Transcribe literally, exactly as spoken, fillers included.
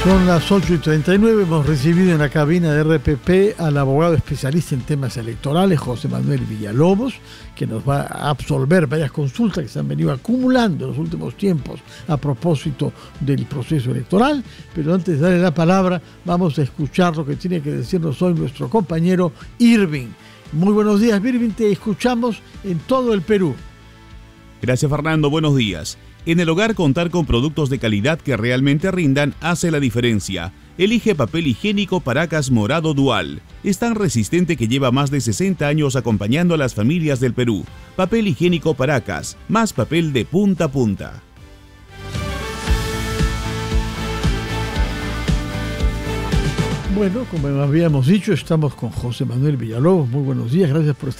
Son las ocho y treinta y nueve, hemos recibido en la cabina de R P P al abogado especialista en temas electorales, José Manuel Villalobos, que nos va a absolver varias consultas que se han venido acumulando en los últimos tiempos a propósito del proceso electoral. Pero antes de darle la palabra, vamos a escuchar lo que tiene que decirnos hoy nuestro compañero Irving. Muy buenos días, Irving, te escuchamos en todo el Perú. Gracias, Fernando, buenos días. En el hogar, contar con productos de calidad que realmente rindan hace la diferencia. Elige papel higiénico Paracas Morado Dual. Es tan resistente que lleva más de sesenta años acompañando a las familias del Perú. Papel higiénico Paracas, más papel de punta a punta. Bueno, como habíamos dicho, estamos con José Manuel Villalobos. Muy buenos días, gracias por estar